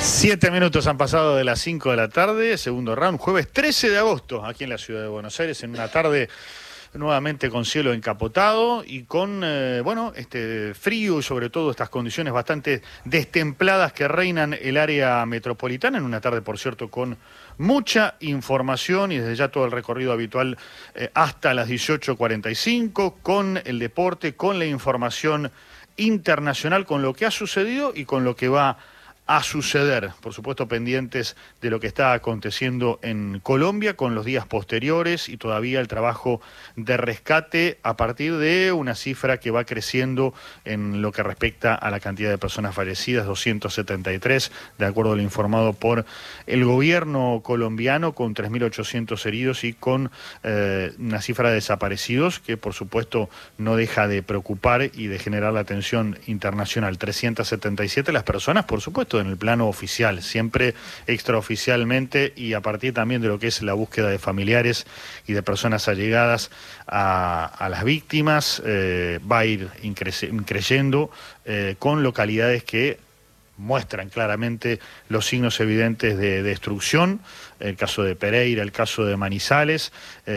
7 minutos han pasado de las 5 de la tarde, segundo round, jueves 13 de agosto, aquí en la ciudad de Buenos Aires, en una tarde nuevamente con cielo encapotado y con, frío y sobre todo estas condiciones bastante destempladas que reinan el área metropolitana, en una tarde, por cierto, con mucha información y desde ya todo el recorrido habitual hasta las 18:45, con el deporte, con la información internacional, con lo que ha sucedido y con lo que va a suceder, por supuesto pendientes de lo que está aconteciendo en Colombia con los días posteriores y todavía el trabajo de rescate a partir de una cifra que va creciendo en lo que respecta a la cantidad de personas fallecidas, 273, de acuerdo a lo informado por el gobierno colombiano, con 3.800 heridos y con una cifra de desaparecidos que por supuesto no deja de preocupar y de generar la atención internacional. 377 las personas, por supuesto, en el plano oficial, siempre extraoficialmente y a partir también de lo que es la búsqueda de familiares y de personas allegadas a las víctimas, va a ir creyendo con localidades que muestran claramente los signos evidentes de destrucción, el caso de Pereira, el caso de Manizales,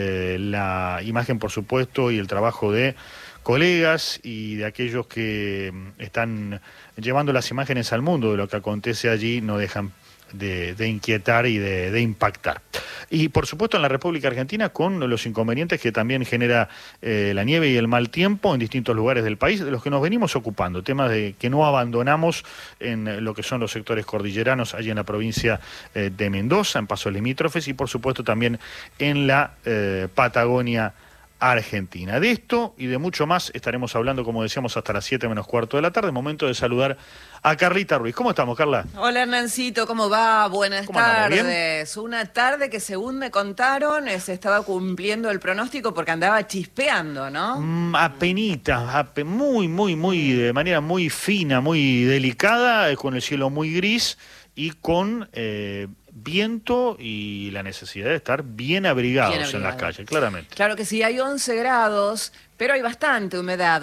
la imagen por supuesto y el trabajo de colegas y de aquellos que están llevando las imágenes al mundo de lo que acontece allí no dejan de inquietar y de impactar. Y por supuesto en la República Argentina con los inconvenientes que también genera la nieve y el mal tiempo en distintos lugares del país, de los que nos venimos ocupando, temas de que no abandonamos en lo que son los sectores cordilleranos, allí en la provincia de Mendoza, en pasos limítrofes y por supuesto también en la Patagonia Argentina. De esto y de mucho más estaremos hablando, como decíamos, hasta las 7 menos cuarto de la tarde. Momento de saludar a Carlita Ruiz. ¿Cómo estamos, Carla? Hola, Hernancito, ¿cómo va? Buenas tardes. Una tarde que, según me contaron, se estaba cumpliendo el pronóstico porque andaba chispeando, ¿no? Apenita, muy, de manera muy fina, muy delicada, con el cielo muy gris y con viento y la necesidad de estar bien abrigados en las calles, claramente. Claro que sí, hay 11 grados, pero hay bastante humedad,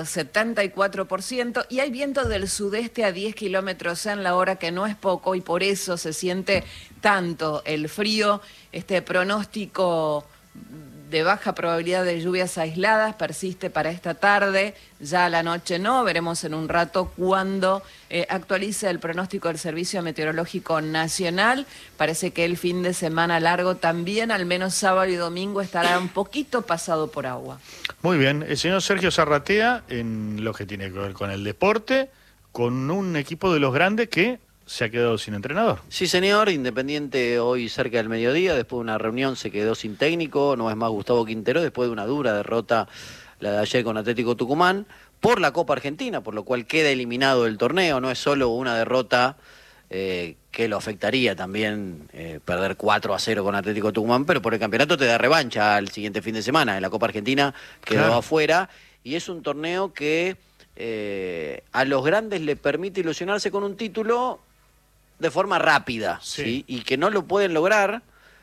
74%, y hay viento del sudeste a 10 kilómetros en la hora, que no es poco, y por eso se siente tanto el frío. Este pronóstico de baja probabilidad de lluvias aisladas persiste para esta tarde, ya a la noche no, veremos en un rato cuando actualice el pronóstico del Servicio Meteorológico Nacional. Parece que el fin de semana largo también, al menos sábado y domingo, estará un poquito pasado por agua. Muy bien, el señor Sergio Zarratea, en lo que tiene que ver con el deporte, con un equipo de los grandes que se ha quedado sin entrenador. Sí, señor. Independiente hoy cerca del mediodía, después de una reunión se quedó sin técnico, no es más Gustavo Quintero, después de una dura derrota, la de ayer con Atlético Tucumán, por la Copa Argentina, por lo cual queda eliminado del torneo. No es solo una derrota que lo afectaría también, perder 4-0 con Atlético Tucumán, pero por el campeonato te da revancha al siguiente fin de semana. En la Copa Argentina quedó afuera y es un torneo que a los grandes le permite ilusionarse con un título de forma rápida, ¿sí? Y que no lo pueden lograr,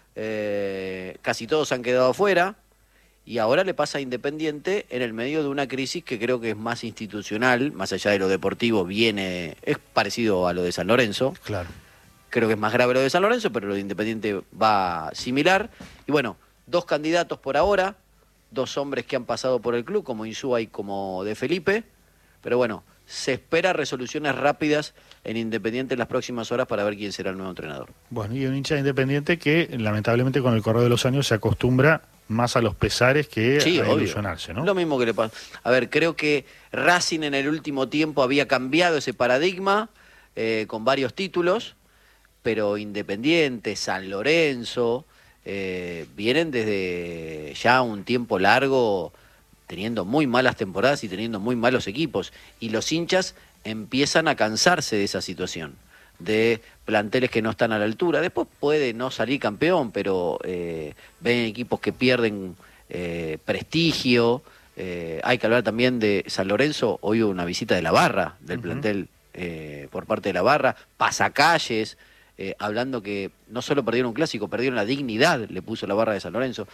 casi todos han quedado afuera, y ahora le pasa a Independiente en el medio de una crisis que creo que es más institucional, más allá de lo deportivo, es parecido a lo de San Lorenzo. Claro. Creo que es más grave lo de San Lorenzo, pero lo de Independiente va similar. Y bueno, 2 candidatos por ahora, 2 hombres que han pasado por el club, como Insúa y como De Felipe, pero bueno, se espera resoluciones rápidas en Independiente en las próximas horas para ver quién será el nuevo entrenador. Bueno, y un hincha de Independiente que lamentablemente con el correr de los años se acostumbra más a los pesares que a ilusionarse, ¿no? Lo mismo que le pasa. A ver, creo que Racing en el último tiempo había cambiado ese paradigma con varios títulos, pero Independiente, San Lorenzo, vienen desde ya un tiempo largo teniendo muy malas temporadas y teniendo muy malos equipos, y los hinchas empiezan a cansarse de esa situación, de planteles que no están a la altura. Después puede no salir campeón, pero ven equipos que pierden prestigio. Hay que hablar también de San Lorenzo. Hoy hubo una visita de la barra, del plantel por parte de la barra, pasacalles, hablando que no solo perdieron un clásico, perdieron la dignidad, le puso la barra de San Lorenzo.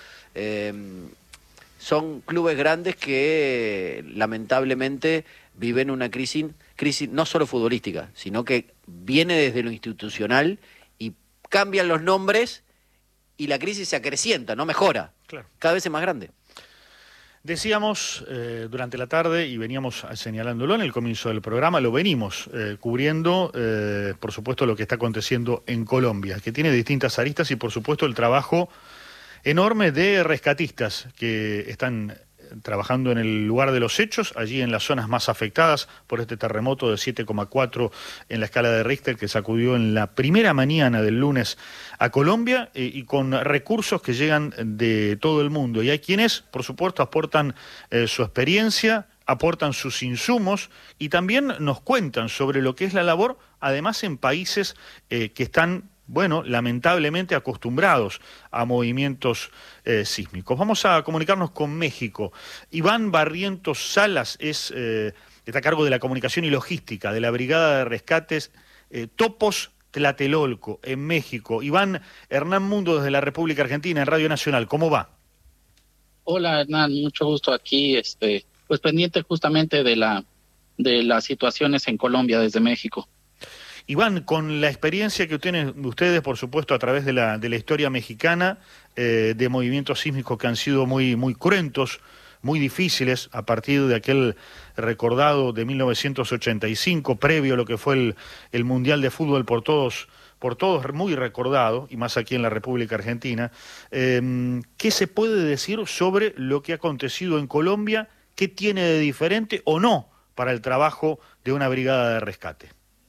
Son clubes grandes que lamentablemente viven una crisis crisis no solo futbolística, sino que viene desde lo institucional y cambian los nombres y la crisis se acrecienta, no mejora, Claro. cada vez es más grande. Decíamos durante la tarde, y veníamos señalándolo en el comienzo del programa, lo venimos cubriendo, por supuesto, lo que está aconteciendo en Colombia, que tiene distintas aristas y, por supuesto, el trabajo enorme de rescatistas que están trabajando en el lugar de los hechos, allí en las zonas más afectadas por este terremoto de 7,4 en la escala de Richter que sacudió en la primera mañana del lunes a Colombia, y con recursos que llegan de todo el mundo. Y hay quienes, por supuesto, aportan su experiencia, aportan sus insumos y también nos cuentan sobre lo que es la labor, además en países que están, bueno, lamentablemente acostumbrados a movimientos sísmicos. Vamos a comunicarnos con México. Iván Barrientos Salas está a cargo de la comunicación y logística de la Brigada de Rescates Topos Tlatelolco, en México. Iván, Hernán Mundo desde la República Argentina, en Radio Nacional. ¿Cómo va? Hola, Hernán, mucho gusto aquí, pues pendiente justamente de las situaciones en Colombia desde México. Iván, con la experiencia que tienen ustedes, por supuesto, a través de la historia mexicana, de movimientos sísmicos que han sido muy, muy cruentos, muy difíciles, a partir de aquel recordado de 1985, previo a lo que fue el Mundial de Fútbol por todos muy recordado, y más aquí en la República Argentina, ¿qué se puede decir sobre lo que ha acontecido en Colombia? ¿Qué tiene de diferente o no para el trabajo de una brigada de rescate?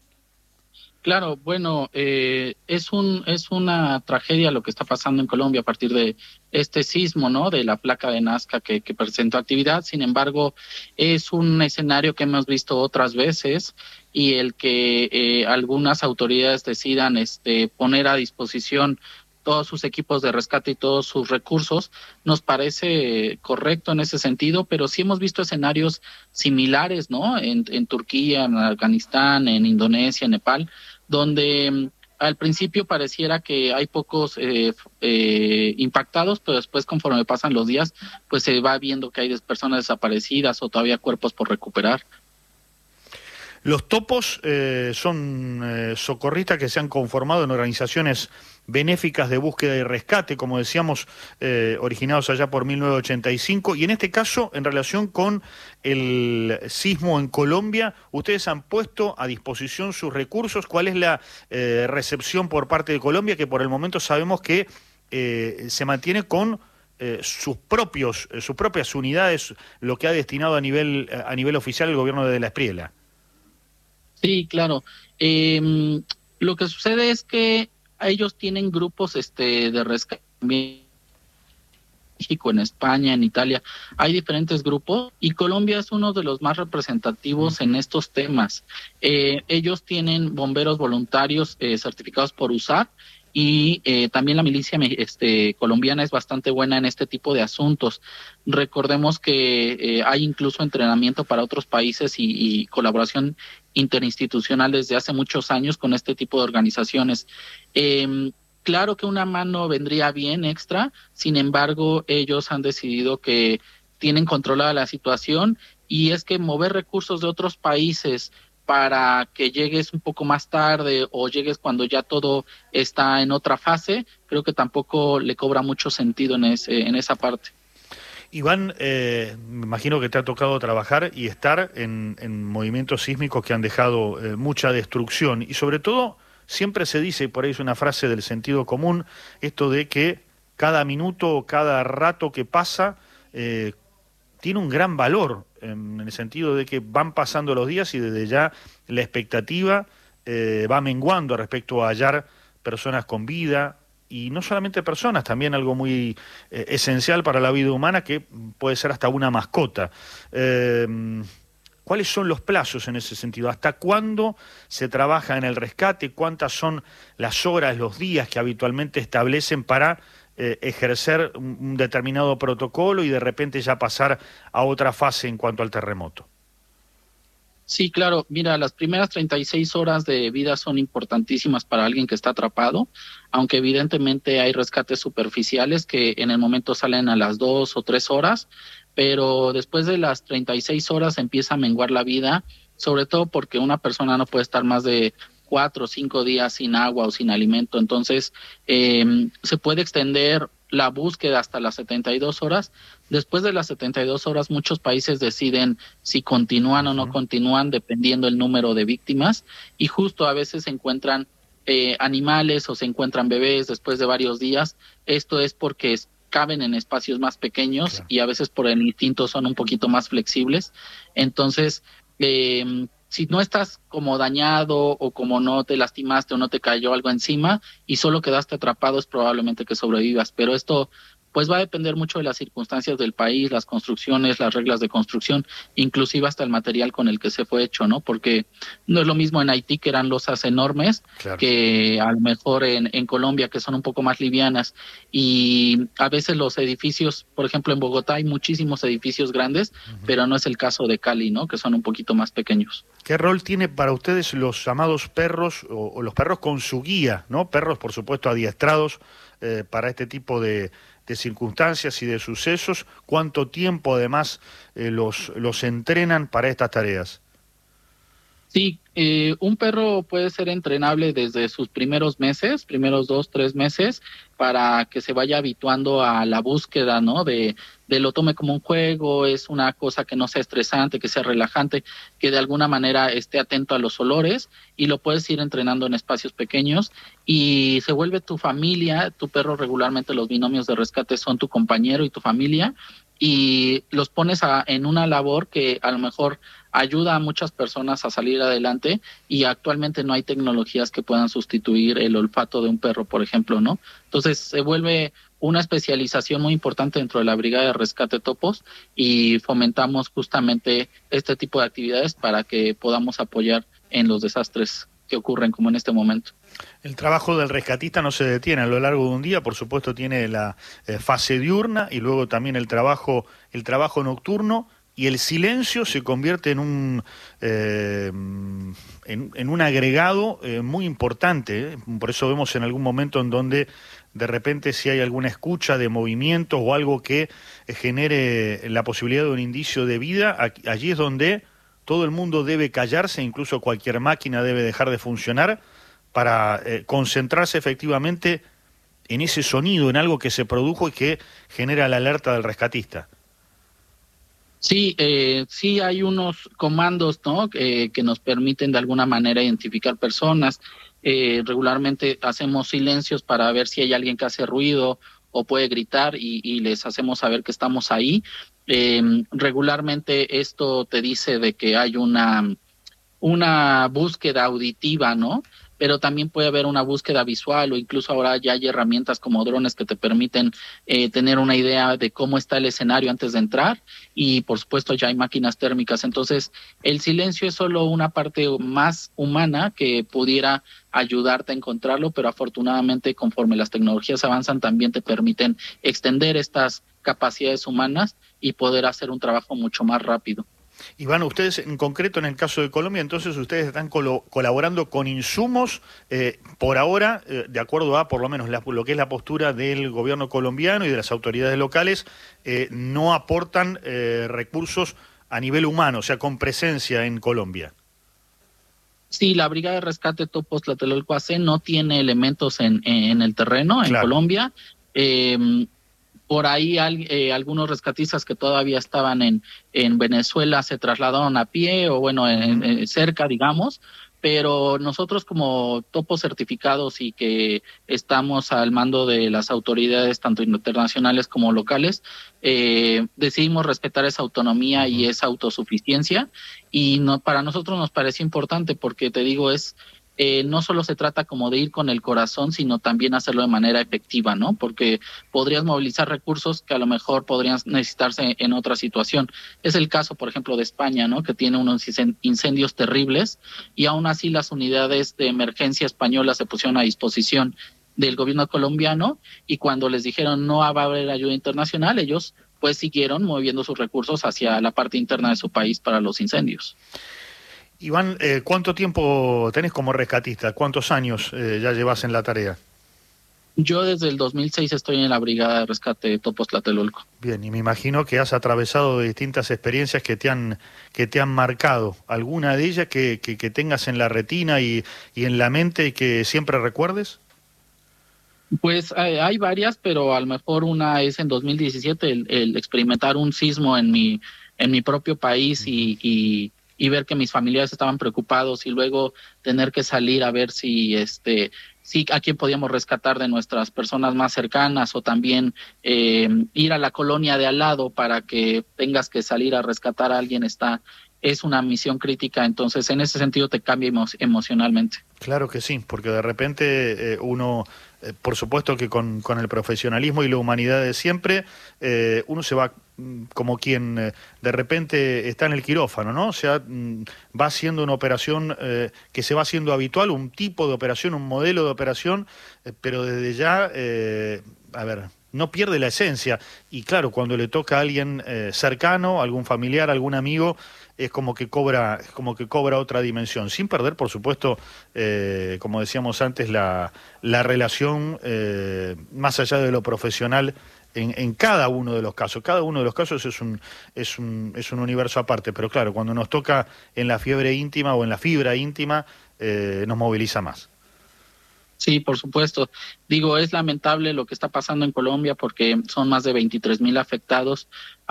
Claro, bueno, es una tragedia lo que está pasando en Colombia a partir de este sismo, ¿no? De la placa de Nazca que presentó actividad. Sin embargo, es un escenario que hemos visto otras veces, y el que algunas autoridades decidan poner a disposición todos sus equipos de rescate y todos sus recursos, nos parece correcto en ese sentido, pero sí hemos visto escenarios similares, ¿no? En Turquía, en Afganistán, en Indonesia, en Nepal, donde al principio pareciera que hay pocos impactados, pero después, conforme pasan los días, pues se va viendo que hay personas desaparecidas o todavía cuerpos por recuperar. Los topos son socorristas que se han conformado en organizaciones benéficas de búsqueda y rescate, como decíamos, originados allá por 1985, y en este caso, en relación con el sismo en Colombia, ustedes han puesto a disposición sus recursos. ¿Cuál es la recepción por parte de Colombia, que por el momento sabemos que se mantiene con sus propias unidades, lo que ha destinado a nivel oficial el gobierno de la Espriella? Sí, claro. Lo que sucede es que ellos tienen grupos de rescate en México, en España, en Italia. Hay diferentes grupos y Colombia es uno de los más representativos en estos temas. Ellos tienen bomberos voluntarios certificados por USAR, y también la milicia colombiana es bastante buena en este tipo de asuntos. Recordemos que hay incluso entrenamiento para otros países y colaboración interinstitucional desde hace muchos años con este tipo de organizaciones. Claro que una mano vendría bien extra, sin embargo, ellos han decidido que tienen controlada la situación, y es que mover recursos de otros países para que llegues un poco más tarde o llegues cuando ya todo está en otra fase, creo que tampoco le cobra mucho sentido en esa parte. Iván, me imagino que te ha tocado trabajar y estar en movimientos sísmicos que han dejado mucha destrucción, y sobre todo siempre se dice, por ahí es una frase del sentido común, esto de que cada minuto, cada rato que pasa tiene un gran valor, en el sentido de que van pasando los días y desde ya la expectativa va menguando respecto a hallar personas con vida, y no solamente personas, también algo muy esencial para la vida humana, que puede ser hasta una mascota. ¿Cuáles son los plazos en ese sentido? ¿Hasta cuándo se trabaja en el rescate? ¿Cuántas son las horas, los días que habitualmente establecen para ejercer un determinado protocolo y de repente ya pasar a otra fase en cuanto al terremoto? Sí, claro. Mira, las primeras 36 horas de vida son importantísimas para alguien que está atrapado, aunque evidentemente hay rescates superficiales que en el momento salen a las 2 o 3 horas, pero después de las 36 horas empieza a menguar la vida sobre todo porque una persona no puede estar más de 4 o 5 días sin agua o sin alimento. Entonces, se puede extender la búsqueda hasta las 72 horas. Después de las 72 horas, muchos países deciden si continúan o no continúan, dependiendo el número de víctimas. Y justo a veces se encuentran animales o se encuentran bebés después de varios días. Esto es porque caben en espacios más pequeños, claro, y a veces por el instinto son un poquito más flexibles. Entonces, si no estás como dañado o como no te lastimaste o no te cayó algo encima y solo quedaste atrapado, es probablemente que sobrevivas. Pero esto pues va a depender mucho de las circunstancias del país, las construcciones, las reglas de construcción, inclusive hasta el material con el que se fue hecho, ¿no? Porque no es lo mismo en Haití, que eran losas enormes, claro, que a lo mejor en Colombia, que son un poco más livianas. Y a veces los edificios, por ejemplo en Bogotá hay muchísimos edificios grandes, pero no es el caso de Cali, ¿no? Que son un poquito más pequeños. ¿Qué rol tiene para ustedes los llamados perros o los perros con su guía, ¿no? Perros, por supuesto, adiestrados para este tipo de circunstancias y de sucesos. ¿Cuánto tiempo además los entrenan para estas tareas? Sí, un perro puede ser entrenable desde sus primeros 2, 3 meses, para que se vaya habituando a la búsqueda, ¿no? De lo tome como un juego, es una cosa que no sea estresante, que sea relajante, que de alguna manera esté atento a los olores, y lo puedes ir entrenando en espacios pequeños y se vuelve tu familia. Tu perro, regularmente los binomios de rescate son tu compañero y tu familia, y los pones en una labor que a lo mejor ayuda a muchas personas a salir adelante, y actualmente no hay tecnologías que puedan sustituir el olfato de un perro, por ejemplo, ¿no? Entonces se vuelve una especialización muy importante dentro de la Brigada de Rescate Topos, y fomentamos justamente este tipo de actividades para que podamos apoyar en los desastres que ocurren como en este momento. El trabajo del rescatista no se detiene a lo largo de un día, por supuesto tiene la fase diurna y luego también el trabajo nocturno, y el silencio se convierte en un agregado muy importante. Por eso vemos en algún momento en donde de repente, si hay alguna escucha de movimientos o algo que genere la posibilidad de un indicio de vida, allí es donde todo el mundo debe callarse, incluso cualquier máquina debe dejar de funcionar, para concentrarse efectivamente en ese sonido, en algo que se produjo y que genera la alerta del rescatista. Sí, sí hay unos comandos, ¿no? Que nos permiten de alguna manera identificar personas. Regularmente hacemos silencios para ver si hay alguien que hace ruido o puede gritar, y les hacemos saber que estamos ahí. Regularmente esto te dice de que hay una búsqueda auditiva, ¿no? Pero también puede haber una búsqueda visual, o incluso ahora ya hay herramientas como drones que te permiten tener una idea de cómo está el escenario antes de entrar, y por supuesto ya hay máquinas térmicas. Entonces el silencio es solo una parte más humana que pudiera ayudarte a encontrarlo, pero afortunadamente conforme las tecnologías avanzan también te permiten extender estas capacidades humanas y poder hacer un trabajo mucho más rápido. Iván, ustedes en concreto en el caso de Colombia, entonces ustedes están colaborando con insumos, por ahora, de acuerdo a por lo menos lo que es la postura del gobierno colombiano y de las autoridades locales, no aportan recursos a nivel humano, o sea, con presencia en Colombia. Sí, la Brigada de Rescate Topos Tlatelolco AC no tiene elementos en el terreno, en Colombia. Por ahí algunos rescatistas que todavía estaban en Venezuela se trasladaron a pie, o bueno, cerca, digamos, pero nosotros como topos certificados y que estamos al mando de las autoridades tanto internacionales como locales, decidimos respetar esa autonomía y esa autosuficiencia, y para nosotros nos parece importante porque, te digo, no solo se trata como de ir con el corazón, sino también hacerlo de manera efectiva, ¿no? Porque podrías movilizar recursos que a lo mejor podrían necesitarse en otra situación. Es el caso, por ejemplo, de España, ¿no? Que tiene unos incendios terribles, y aún así las unidades de emergencia españolas se pusieron a disposición del gobierno colombiano, y cuando les dijeron no va a haber ayuda internacional, ellos pues siguieron moviendo sus recursos hacia la parte interna de su país para los incendios. Iván, ¿cuánto tiempo tenés como rescatista? ¿Cuántos años ya llevas en la tarea? Yo desde el 2006 estoy en la Brigada de Rescate de Topos Tlatelolco. Bien, y me imagino que has atravesado distintas experiencias que te han marcado. ¿Alguna de ellas que tengas en la retina y en la mente y que siempre recuerdes? Pues hay varias, pero a lo mejor una es en 2017 el experimentar un sismo en mi propio país y ver que mis familiares estaban preocupados y luego tener que salir a ver si a quién podíamos rescatar de nuestras personas más cercanas, o también ir a la colonia de al lado para que tengas que salir a rescatar a alguien es una misión crítica. Entonces en ese sentido te cambia emocionalmente. Claro que sí, porque de repente uno, por supuesto que con el profesionalismo y la humanidad de siempre, uno se va como quien de repente está en el quirófano, ¿no? O sea, va haciendo una operación que se va haciendo habitual, un tipo de operación, un modelo de operación, pero desde ya, a ver, no pierde la esencia. Y claro, cuando le toca a alguien cercano, algún familiar, algún amigo, es como que cobra otra dimensión, sin perder, por supuesto, como decíamos antes, la relación más allá de lo profesional en cada uno de los casos. Cada uno de los casos es un universo aparte, pero claro, cuando nos toca en la fiebre íntima o en la fibra íntima, nos moviliza más. Sí, por supuesto. Digo, es lamentable lo que está pasando en Colombia porque son más de 23,000 afectados,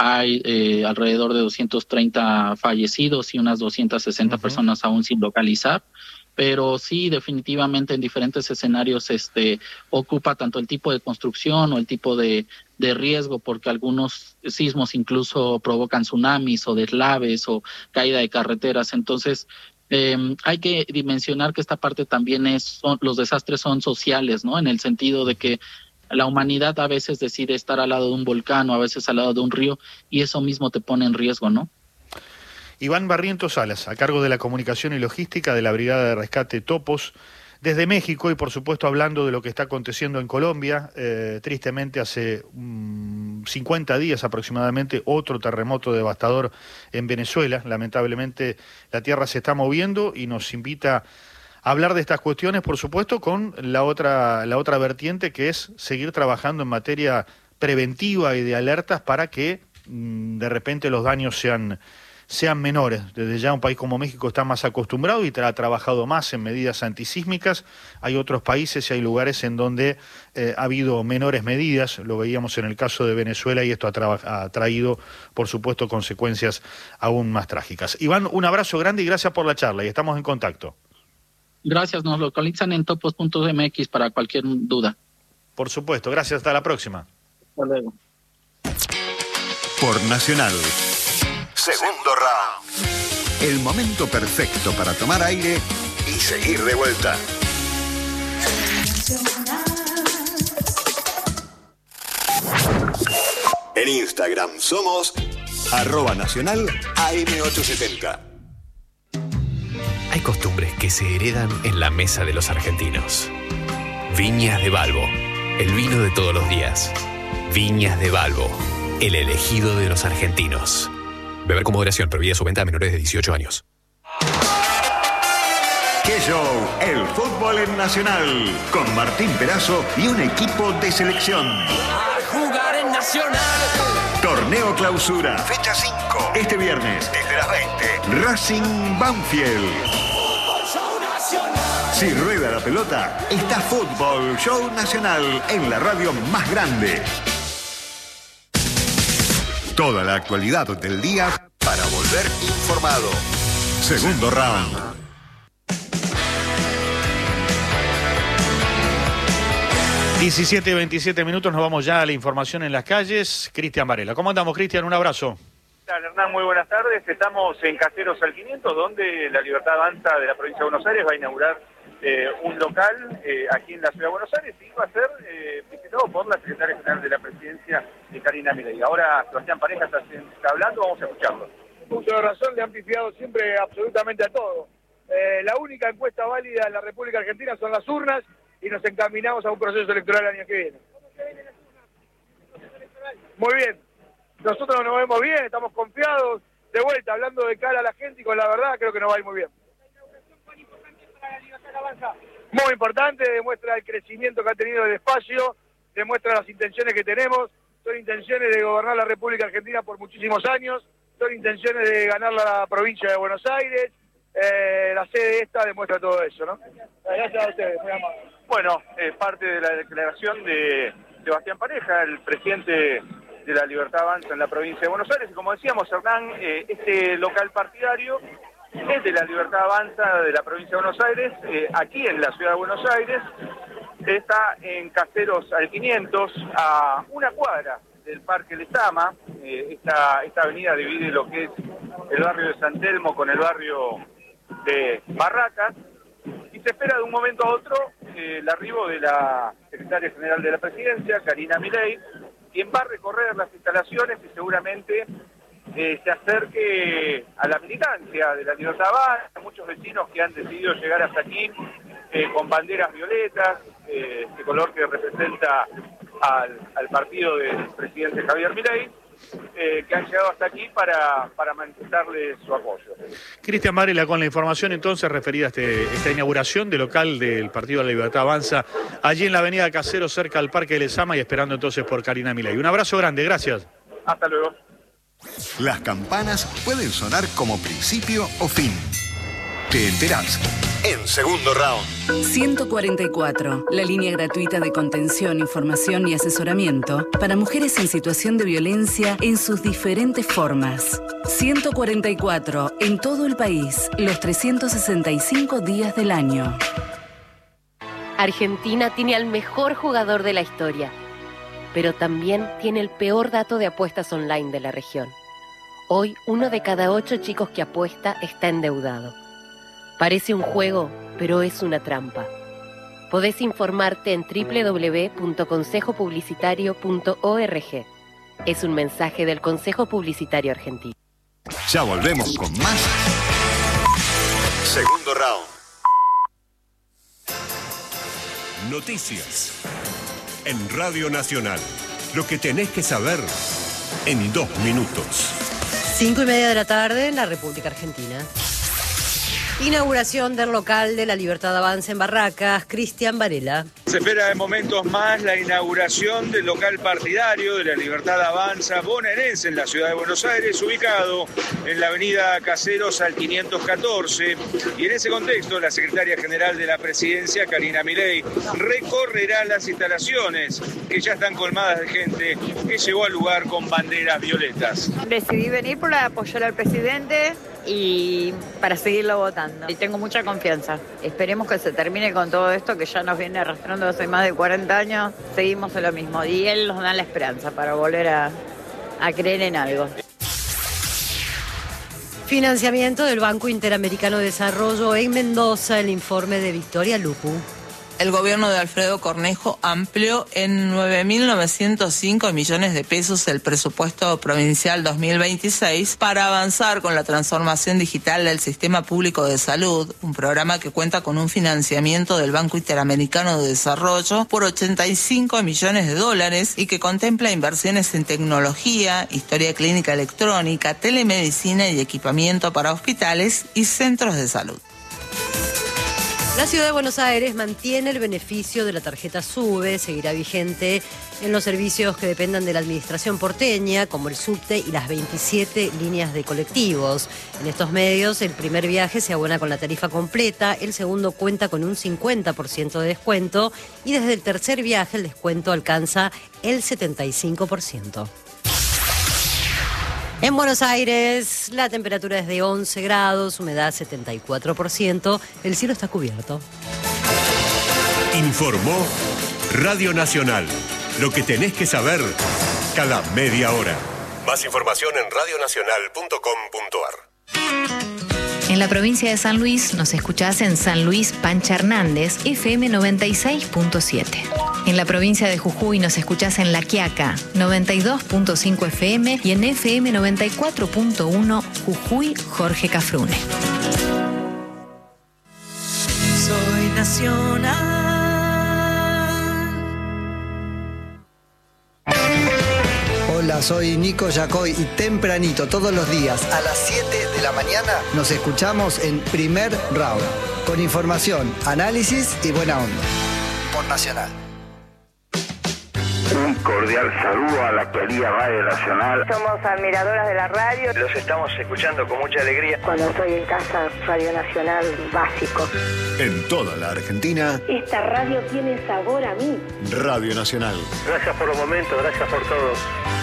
hay alrededor de 230 fallecidos y unas 260 personas aún sin localizar, pero sí, definitivamente en diferentes escenarios ocupa tanto el tipo de construcción o el tipo de riesgo, porque algunos sismos incluso provocan tsunamis o deslaves o caída de carreteras. Entonces, hay que dimensionar que esta parte también los desastres son sociales, ¿no? En el sentido de que la humanidad a veces decide estar al lado de un volcán o a veces al lado de un río, y eso mismo te pone en riesgo, ¿no? Iván Barrientos Salas, a cargo de la comunicación y logística de la Brigada de Rescate Topos, desde México, y por supuesto hablando de lo que está aconteciendo en Colombia. Tristemente hace 50 días aproximadamente otro terremoto devastador en Venezuela. Lamentablemente la tierra se está moviendo y nos invita a hablar de estas cuestiones, por supuesto, con la otra vertiente, que es seguir trabajando en materia preventiva y de alertas para que de repente los daños sean menores. Desde ya un país como México está más acostumbrado y ha trabajado más en medidas antisísmicas. Hay otros países y hay lugares en donde ha habido menores medidas. Lo veíamos en el caso de Venezuela y esto ha traído, por supuesto, consecuencias aún más trágicas. Iván, un abrazo grande y gracias por la charla, y estamos en contacto. Gracias, nos localizan en topos.mx para cualquier duda. Por supuesto, gracias, hasta la próxima. Hasta luego. Por Nacional. Segundo round. El momento perfecto para tomar aire y seguir de vuelta. En Instagram somos @nacional AM870. Hay costumbres que se heredan en la mesa de los argentinos. Viñas de Balbo, el vino de todos los días. Viñas de Balbo, el elegido de los argentinos. Beber con moderación, prohibida su venta a menores de 18 años. ¡Qué show! El fútbol en Nacional. Con Martín Perazo y un equipo de selección. A jugar en Nacional. Torneo Clausura. Fecha 5. Este viernes, desde las 20. Racing Banfield. Si rueda la pelota, está Fútbol Show Nacional en la radio más grande. Toda la actualidad del día para volver informado. Segundo round. 17:27 minutos, nos vamos ya a la información en las calles. Cristian Varela. ¿Cómo andamos, Cristian? Un abrazo. Hernán, muy buenas tardes. Estamos en Caseros al 500, donde la Libertad Avanza de la provincia de Buenos Aires va a inaugurar un local aquí en la ciudad de Buenos Aires, y va a ser visitado por la secretaria general de la presidencia, Karina Milei. Ahora Sebastián Pareja está hablando, vamos a escucharlo. Mucho de razón, le han pifiado siempre absolutamente a todo. La única encuesta válida en la República Argentina son las urnas, y nos encaminamos a un proceso electoral el año que viene. Muy bien, nosotros nos vemos bien, estamos confiados, de vuelta, hablando de cara a la gente y con la verdad, creo que nos va a ir muy bien. muy importante, demuestra el crecimiento que ha tenido el espacio, demuestra las intenciones que tenemos, son intenciones de gobernar la República Argentina por muchísimos años, son intenciones de ganar la provincia de Buenos Aires, la sede esta demuestra todo eso, ¿no? Gracias a ustedes, muy amable. Bueno, parte de la declaración de Sebastián Pareja, el presidente de la Libertad Avanza en la provincia de Buenos Aires, y como decíamos, Hernán, este local partidario es de la Libertad Avanza de la provincia de Buenos Aires, aquí en la ciudad de Buenos Aires, está en Caseros al 500, a una cuadra del Parque Lezama. Esta avenida divide lo que es el barrio de San Telmo con el barrio de Barracas, y se espera de un momento a otro el arribo de la secretaria general de la presidencia, Karina Milei, quien va a recorrer las instalaciones y seguramente se acerque a la militancia de la Libertad Avanza, muchos vecinos que han decidido llegar hasta aquí con banderas violetas, este color que representa al partido del presidente Javier Milei, que han llegado hasta aquí para manifestarle su apoyo. Cristian Varela con la información entonces referida a esta inauguración del local del Partido de la Libertad Avanza, allí en la avenida Caseros, cerca del Parque de Lezama, y esperando entonces por Karina Milei. Un abrazo grande, gracias. Hasta luego. Las campanas pueden sonar como principio o fin. Te enterás en Segundo Round. 144, la línea gratuita de contención, información y asesoramiento para mujeres en situación de violencia en sus diferentes formas. 144, en todo el país, los 365 días del año. Argentina tiene al mejor jugador de la historia, pero también tiene el peor dato de apuestas online de la región. Hoy, 1 de cada 8 chicos que apuesta está endeudado. Parece un juego, pero es una trampa. Podés informarte en www.consejopublicitario.org. Es un mensaje del Consejo Publicitario Argentino. Ya volvemos con más Segundo Round. Noticias en Radio Nacional. Lo que tenés que saber en 2 minutos. 5:30 de la tarde en la República Argentina. Inauguración del local de la Libertad Avanza en Barracas. Cristian Varela. Se espera en momentos más la inauguración del local partidario de la Libertad Avanza bonaerense en la ciudad de Buenos Aires, ubicado en la avenida Caseros al 514. Y en ese contexto, la secretaria general de la presidencia, Karina Milei, recorrerá las instalaciones que ya están colmadas de gente que llegó al lugar con banderas violetas. Decidí venir para apoyar al presidente y para seguirlo votando. Y tengo mucha confianza. Esperemos que se termine con todo esto que ya nos viene arrastrando hace más de 40 años. Seguimos en lo mismo y él nos da la esperanza para volver a creer en algo. Financiamiento del Banco Interamericano de Desarrollo en Mendoza, el informe de Victoria Lupu. El gobierno de Alfredo Cornejo amplió en 9.905 millones de pesos el presupuesto provincial 2026 para avanzar con la transformación digital del sistema público de salud, un programa que cuenta con un financiamiento del Banco Interamericano de Desarrollo por 85 millones de dólares y que contempla inversiones en tecnología, historia clínica electrónica, telemedicina y equipamiento para hospitales y centros de salud. La Ciudad de Buenos Aires mantiene el beneficio de la tarjeta SUBE, seguirá vigente en los servicios que dependan de la administración porteña, como el subte y las 27 líneas de colectivos. En estos medios, el primer viaje se abona con la tarifa completa, el segundo cuenta con un 50% de descuento y desde el tercer viaje el descuento alcanza el 75%. En Buenos Aires, la temperatura es de 11 grados, humedad 74%, el cielo está cubierto. Informó Radio Nacional. Lo que tenés que saber cada media hora. Más información en radionacional.com.ar. En la provincia de San Luis nos escuchás en San Luis Pancha Hernández, FM 96.7. En la provincia de Jujuy nos escuchás en La Quiaca, 92.5 FM y en FM 94.1 Jujuy Jorge Cafrune. Soy nacional. Hola, Hola, soy Nico Yacoy y tempranito, todos los días, a las 7 de la mañana, nos escuchamos en Primer Round. Con información, análisis y buena onda. Por Nacional. Un cordial saludo a la querida Radio Nacional. Somos admiradoras de la radio. Los estamos escuchando con mucha alegría. Cuando estoy en casa, Radio Nacional, básico. En toda la Argentina, Esta radio tiene sabor a mí. Radio Nacional. Gracias por los momentos, gracias por todo.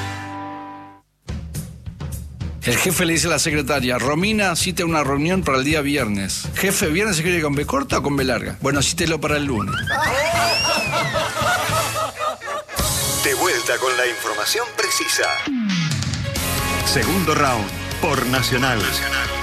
El jefe le dice a la secretaria, Romina, cite una reunión para el día viernes. Jefe, ¿viernes se quiere con B corta o con B larga? Bueno, cítelo para el lunes. De vuelta con la información precisa. Segundo round por Nacional.